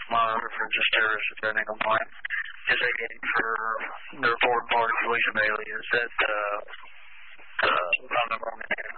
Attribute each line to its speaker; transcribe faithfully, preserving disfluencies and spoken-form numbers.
Speaker 1: mine for just terrorists attending on mine. Is again for the report party Felicia Bailey. Is that uh uh I don't know her name.